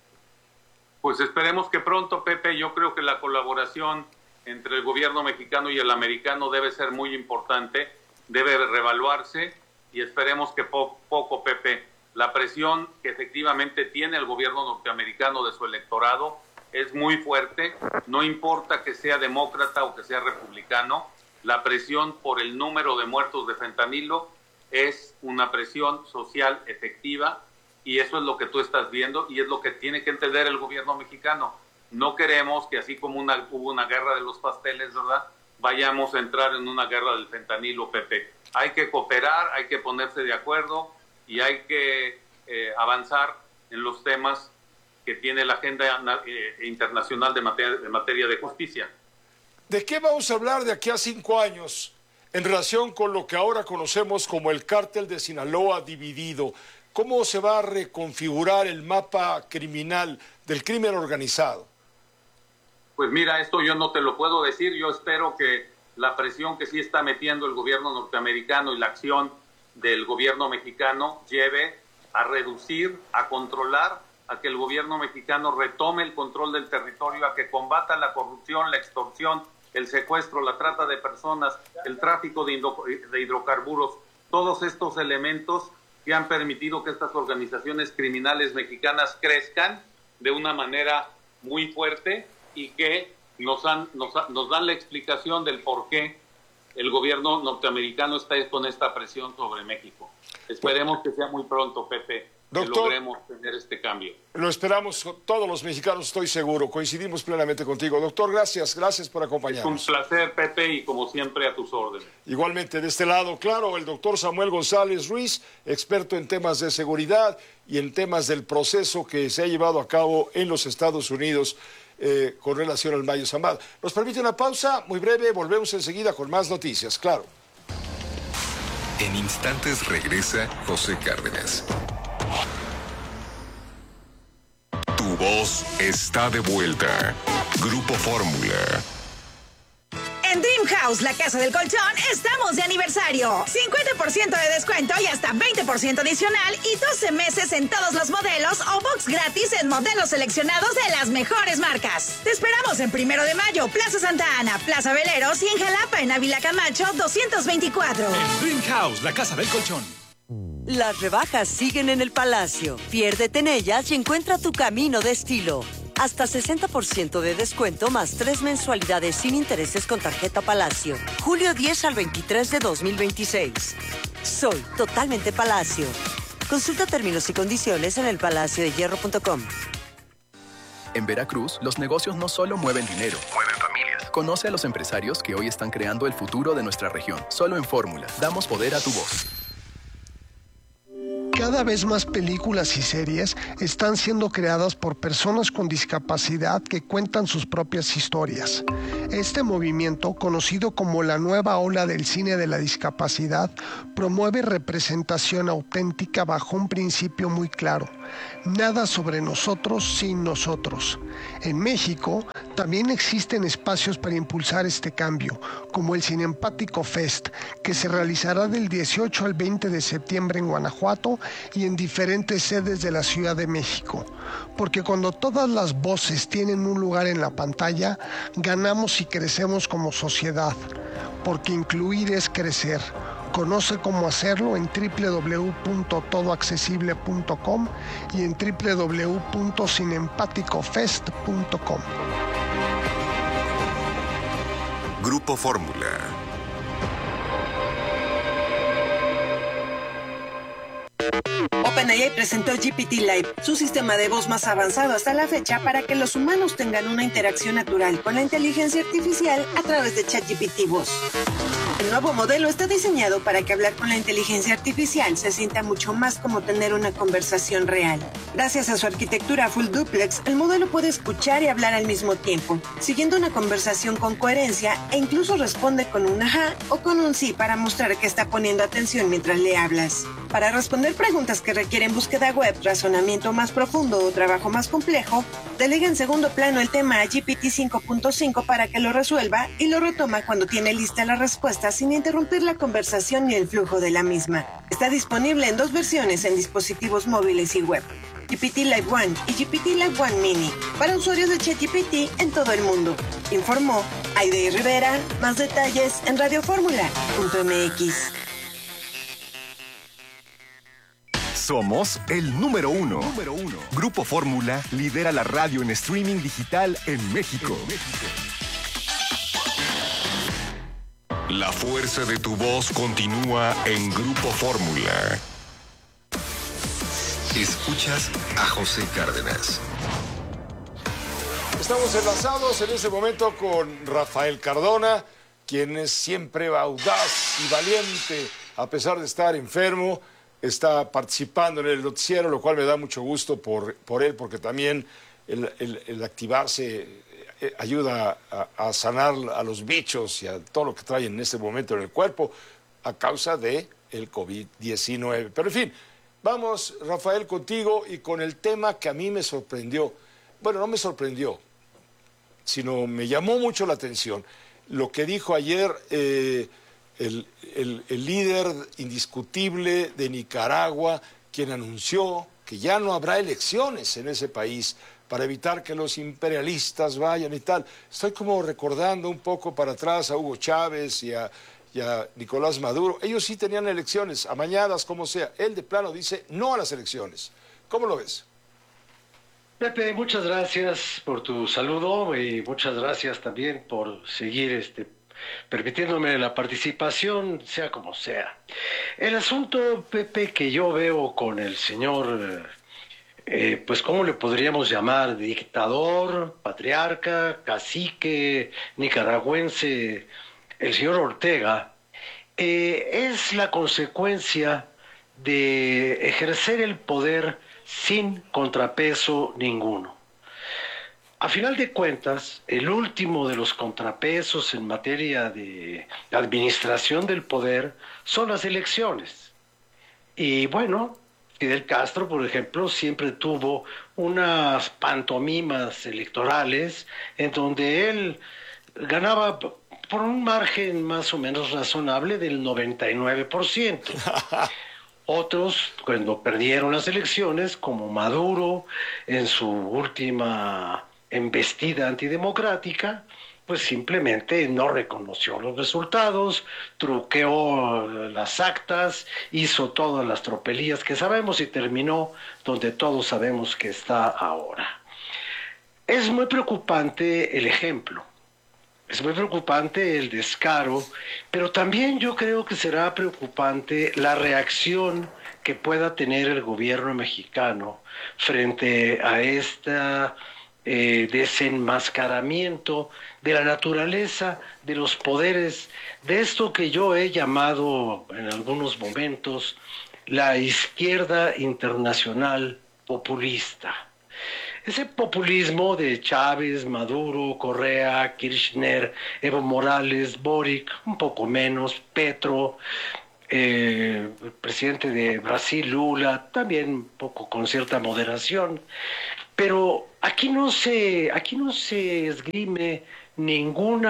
S7: Pues esperemos que pronto, Pepe. Yo creo que la colaboración entre el gobierno mexicano y el americano debe ser muy importante, debe reevaluarse y esperemos que poco, Pepe. La presión que efectivamente tiene el gobierno norteamericano de su electorado es muy fuerte, no importa que sea demócrata o que sea republicano, la presión por el número de muertos de fentanilo es una presión social efectiva y eso es lo que tú estás viendo y es lo que tiene que entender el gobierno mexicano. No queremos que así como hubo una guerra de los pasteles, ¿verdad?, vayamos a entrar en una guerra del fentanilo, Pepe. Hay que cooperar, hay que ponerse de acuerdo y hay que avanzar en los temas que tiene la agenda internacional de materia de justicia.
S2: ¿De qué vamos a hablar de aquí a 5 años en relación con lo que ahora conocemos como el cártel de Sinaloa dividido? ¿Cómo se va a reconfigurar el mapa criminal del crimen organizado?
S7: Pues mira, esto yo no te lo puedo decir. Yo espero que la presión que sí está metiendo el gobierno norteamericano y la acción del gobierno mexicano lleve a reducir, a controlar, a que el gobierno mexicano retome el control del territorio, a que combata la corrupción, la extorsión, el secuestro, la trata de personas, el tráfico de hidrocarburos, todos estos elementos que han permitido que estas organizaciones criminales mexicanas crezcan de una manera muy fuerte y que nos dan la explicación del por qué el gobierno norteamericano está con esta presión sobre México. Esperemos que sea muy pronto, Pepe, que logremos tener este cambio.
S2: Lo esperamos todos los mexicanos, estoy seguro. Coincidimos plenamente contigo. Doctor, gracias por acompañarnos.
S7: Es un placer, Pepe, y como siempre a tus órdenes.
S2: Igualmente, de este lado, claro, el doctor Samuel González Ruiz, experto en temas de seguridad y en temas del proceso que se ha llevado a cabo en los Estados Unidos con relación al Mayo Zambada. Nos permite una pausa muy breve, volvemos enseguida con más noticias, claro.
S3: En instantes regresa José Cárdenas. Tu voz está de vuelta. Grupo Fórmula.
S8: En Dream House, la casa del colchón, estamos de aniversario. 50% de descuento y hasta 20% adicional y 12 meses en todos los modelos o box gratis en modelos seleccionados de las mejores marcas. Te esperamos en 1 de Mayo, Plaza Santa Ana, Plaza Veleros y en Jalapa, en Ávila Camacho, 224.
S9: En Dream House, la casa del colchón.
S10: Las rebajas siguen en el Palacio. Piérdete en ellas y encuentra tu camino de estilo. Hasta 60% de descuento más 3 mensualidades sin intereses con tarjeta Palacio. Julio 10 al 23 de 2026. Soy totalmente Palacio. Consulta términos y condiciones en elpalaciodehierro.com.
S11: En Veracruz, los negocios no solo mueven dinero, mueven familias. Conoce a los empresarios que hoy están creando el futuro de nuestra región. Solo en Fórmula, damos poder a tu voz.
S12: Cada vez más películas y series están siendo creadas por personas con discapacidad que cuentan sus propias historias. Este movimiento, conocido como la nueva ola del cine de la discapacidad, promueve representación auténtica bajo un principio muy claro: nada sobre nosotros sin nosotros. En México también existen espacios para impulsar este cambio, como el Cinempático Fest, que se realizará del 18 al 20 de septiembre en Guanajuato y en diferentes sedes de la Ciudad de México. Porque cuando todas las voces tienen un lugar en la pantalla, ganamos y crecemos como sociedad. Porque incluir es crecer. Conoce cómo hacerlo en www.todoaccesible.com y en www.cinempaticofest.com.
S1: Grupo Fórmula.
S13: OpenAI presentó GPT Live, su sistema de voz más avanzado hasta la fecha para que los humanos tengan una interacción natural con la inteligencia artificial a través de ChatGPT Voz. El nuevo modelo está diseñado para que hablar con la inteligencia artificial se sienta mucho más como tener una conversación real. Gracias a su arquitectura full duplex, el modelo puede escuchar y hablar al mismo tiempo, siguiendo una conversación con coherencia, e incluso responde con un ajá o con un sí para mostrar que está poniendo atención mientras le hablas. Para responder preguntas que requieren búsqueda web, razonamiento más profundo o trabajo más complejo, delega en segundo plano el tema a GPT 5.5 para que lo resuelva y lo retoma cuando tiene lista la respuesta sin interrumpir la conversación ni el flujo de la misma. Está disponible en 2 versiones en dispositivos móviles y web: GPT Live One y GPT Live One Mini, para usuarios de ChatGPT en todo el mundo. Informó Aide Rivera. Más detalles en radioformula.mx.
S1: Somos el número uno. Grupo Fórmula lidera la radio en streaming digital en México.
S3: La fuerza de tu voz continúa en Grupo Fórmula. Escuchas a José Cárdenas.
S2: Estamos enlazados en este momento con Rafael Cardona, quien es siempre audaz y valiente, a pesar de estar enfermo. Está participando en el noticiero, lo cual me da mucho gusto por él, porque también el activarse ayuda a sanar a los bichos y a todo lo que traen en este momento en el cuerpo a causa del COVID-19. Pero en fin, vamos, Rafael, contigo y con el tema que a mí me sorprendió. Bueno, no me sorprendió, sino me llamó mucho la atención. Lo que dijo ayer el líder indiscutible de Nicaragua, quien anunció que ya no habrá elecciones en ese país para evitar que los imperialistas vayan y tal. Estoy como recordando un poco para atrás a Hugo Chávez y a Nicolás Maduro. Ellos sí tenían elecciones, amañadas, como sea. Él de plano dice no a las elecciones. ¿Cómo lo ves?
S14: Pepe, muchas gracias por tu saludo y muchas gracias también por seguir permitiéndome la participación, sea como sea. El asunto, Pepe, que yo veo con el señor, pues, ¿cómo le podríamos llamar? Dictador, patriarca, cacique, nicaragüense, el señor Ortega, es la consecuencia de ejercer el poder sin contrapeso ninguno. A final de cuentas, el último de los contrapesos en materia de administración del poder son las elecciones. Y bueno, Fidel Castro, por ejemplo, siempre tuvo unas pantomimas electorales en donde él ganaba por un margen más o menos razonable del 99%. Otros, cuando perdieron las elecciones, como Maduro en su última embestida antidemocrática, pues simplemente no reconoció los resultados, truqueó las actas, hizo todas las tropelías que sabemos y terminó donde todos sabemos que está ahora. Es muy preocupante el ejemplo, es muy preocupante el descaro, pero también yo creo que será preocupante la reacción que pueda tener el gobierno mexicano frente a esta desenmascaramiento de la naturaleza de los poderes, de esto que yo he llamado en algunos momentos la izquierda internacional populista. Ese populismo de Chávez, Maduro, Correa, Kirchner, Evo Morales, Boric, un poco menos, Petro, el presidente de Brasil, Lula, también un poco con cierta moderación. Pero aquí no se esgrime ningún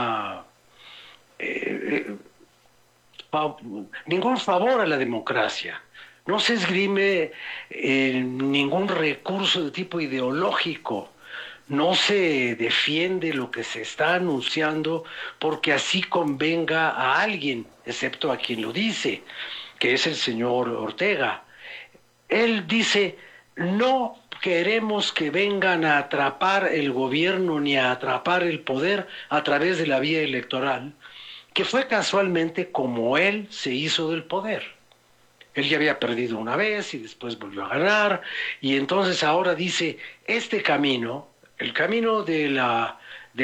S14: favor a la democracia. No se esgrime ningún recurso de tipo ideológico. No se defiende lo que se está anunciando porque así convenga a alguien, excepto a quien lo dice, que es el señor Ortega. Él dice, no queremos que vengan a atrapar el gobierno ni a atrapar el poder a través de la vía electoral, que fue casualmente como él se hizo del poder. Él ya había perdido una vez y después volvió a ganar, y entonces ahora dice, este camino, el camino de la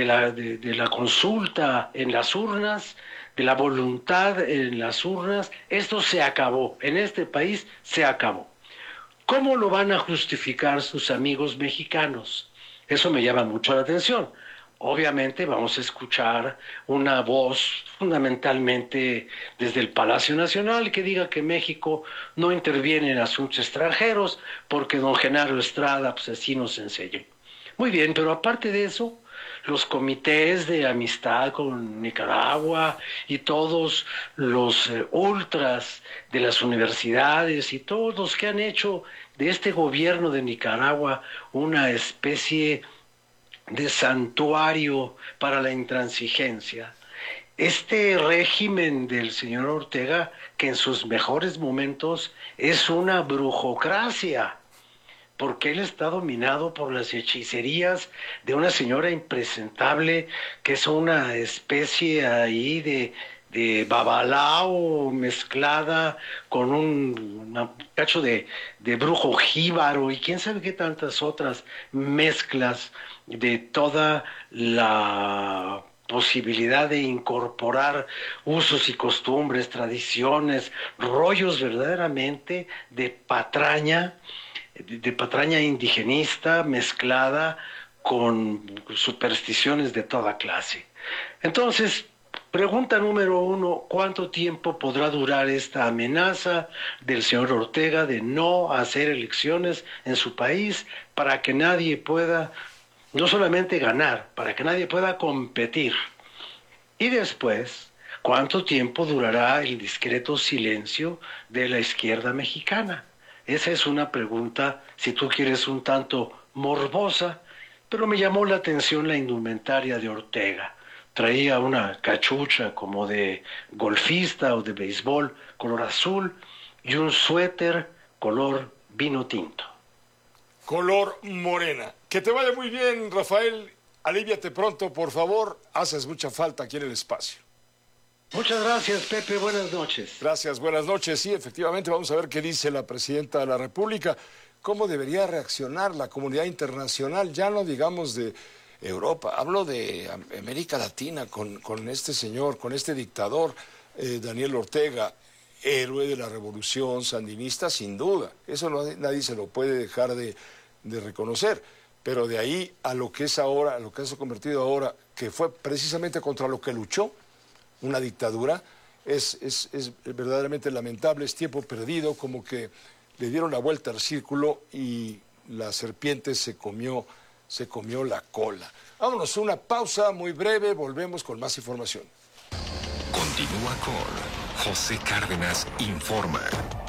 S14: consulta en las urnas, de la voluntad en las urnas, esto se acabó, en este país se acabó. ¿Cómo lo van a justificar sus amigos mexicanos? Eso me llama mucho la atención. Obviamente vamos a escuchar una voz fundamentalmente desde el Palacio Nacional que diga que México no interviene en asuntos extranjeros porque don Genaro Estrada pues así nos enseñó. Muy bien, pero aparte de eso, los comités de amistad con Nicaragua y todos los ultras de las universidades y todos los que han hecho de este gobierno de Nicaragua una especie de santuario para la intransigencia. Este régimen del señor Ortega, que en sus mejores momentos es una brujocracia, porque él está dominado por las hechicerías de una señora impresentable que es una especie ahí de babalao mezclada con un cacho de brujo jíbaro y quién sabe qué tantas otras mezclas de toda la posibilidad de incorporar usos y costumbres, tradiciones, rollos verdaderamente de patraña indigenista mezclada con supersticiones de toda clase. Entonces, pregunta número 1, ¿cuánto tiempo podrá durar esta amenaza del señor Ortega de no hacer elecciones en su país para que nadie pueda no solamente ganar, para que nadie pueda competir? Y después, ¿cuánto tiempo durará el discreto silencio de la izquierda mexicana? Esa es una pregunta, si tú quieres, un tanto morbosa, pero me llamó la atención la indumentaria de Ortega. Traía una cachucha como de golfista o de béisbol color azul y un suéter color vino tinto.
S2: Color morena. Que te vaya muy bien, Rafael. Aliviate pronto, por favor. Haces mucha falta aquí en el espacio.
S14: Muchas gracias, Pepe. Buenas noches.
S2: Gracias, buenas noches. Sí, efectivamente, vamos a ver qué dice la presidenta de la República. ¿Cómo debería reaccionar la comunidad internacional? Ya no digamos de Europa, hablo de América Latina con este señor, con este dictador, Daniel Ortega, héroe de la revolución sandinista, sin duda. Eso nadie se lo puede dejar de reconocer. Pero de ahí a lo que es ahora, a lo que se ha convertido ahora, que fue precisamente contra lo que luchó, una dictadura, es verdaderamente lamentable, es tiempo perdido, como que le dieron la vuelta al círculo y la serpiente se comió la cola. Vámonos, una pausa muy breve, volvemos con más información.
S3: Continúa con José Cárdenas Informa.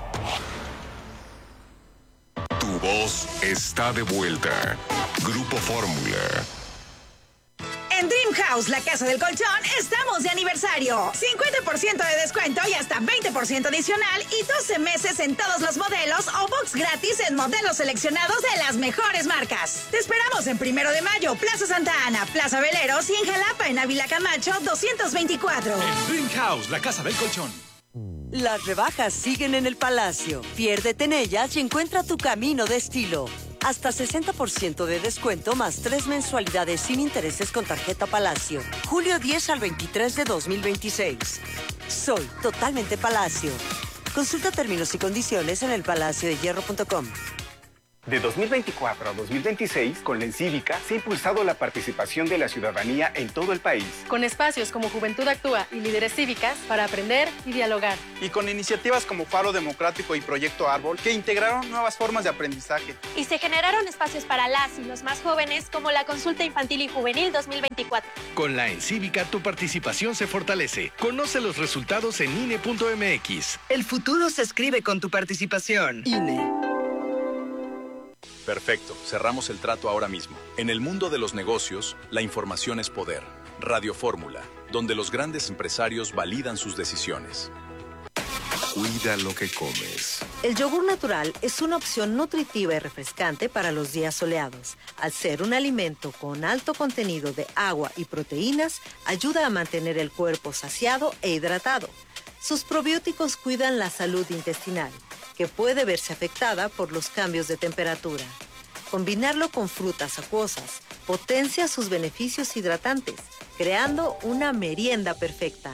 S3: Tu voz está de vuelta. Grupo Fórmula.
S8: En Dream House, la casa del colchón, estamos de aniversario. 50% de descuento y hasta 20% adicional y 12 meses en todos los modelos o box gratis en modelos seleccionados de las mejores marcas. Te esperamos en 1 de Mayo, Plaza Santa Ana, Plaza Veleros y en Jalapa, en Ávila Camacho, 224.
S9: En Dream House, la casa del colchón.
S10: Las rebajas siguen en el Palacio. Piérdete en ellas y encuentra tu camino de estilo. Hasta 60% de descuento más 3 mensualidades sin intereses con tarjeta Palacio. Julio 10 al 23 de 2026. Soy totalmente Palacio. Consulta términos y condiciones en elpalaciodehierro.com.
S15: De 2024 a 2026, con la Encívica se ha impulsado la participación de la ciudadanía en todo el país.
S16: Con espacios como Juventud Actúa y Líderes Cívicas para aprender y dialogar.
S18: Y con iniciativas como Faro Democrático y Proyecto Árbol, que integraron nuevas formas de aprendizaje.
S19: Y se generaron espacios para las y los más jóvenes, como la Consulta Infantil y Juvenil 2024.
S9: Con la Encívica, tu participación se fortalece. Conoce los resultados en INE.mx.
S20: El futuro se escribe con tu participación.
S10: INE.
S21: Perfecto, cerramos el trato ahora mismo. En el mundo de los negocios, la información es poder. Radio Fórmula, donde los grandes empresarios validan sus decisiones.
S1: Cuida lo que comes.
S10: El yogur natural es una opción nutritiva y refrescante para los días soleados. Al ser un alimento con alto contenido de agua y proteínas, ayuda a mantener el cuerpo saciado e hidratado. Sus probióticos cuidan la salud intestinal, que puede verse afectada por los cambios de temperatura. Combinarlo con frutas acuosas potencia sus beneficios hidratantes, creando una merienda perfecta.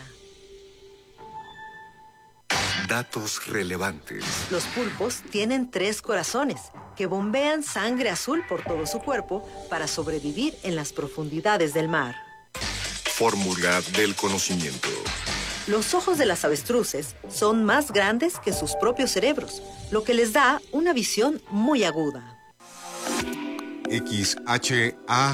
S1: Datos relevantes.
S10: Los pulpos tienen 3 corazones que bombean sangre azul por todo su cuerpo para sobrevivir en las profundidades del mar.
S1: Fórmula del conocimiento.
S10: Los ojos de las avestruces son más grandes que sus propios cerebros, lo que les da una visión muy aguda.
S1: XHABR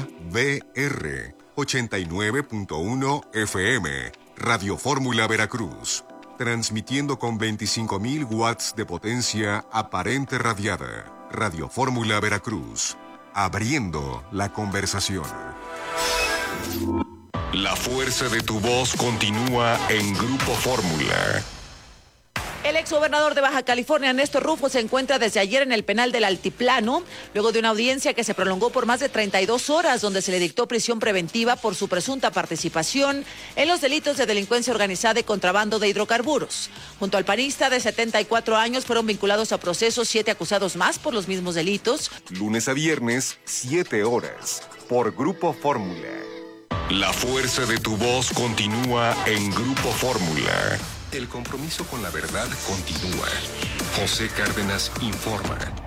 S1: 89.1 FM, Radio Fórmula Veracruz, transmitiendo con 25.000 watts de potencia aparente radiada. Radio Fórmula Veracruz, abriendo la conversación. La fuerza de tu voz continúa en Grupo Fórmula.
S22: El exgobernador de Baja California, Néstor Rufo, se encuentra desde ayer en el penal del Altiplano, luego de una audiencia que se prolongó por más de 32 horas, donde se le dictó prisión preventiva por su presunta participación en los delitos de delincuencia organizada y contrabando de hidrocarburos. Junto al panista de 74 años fueron vinculados a procesos 7 acusados más por los mismos delitos.
S1: Lunes a viernes, 7 horas, por Grupo Fórmula. La fuerza de tu voz continúa en Grupo Fórmula.
S3: El compromiso con la verdad continúa. José Cárdenas informa.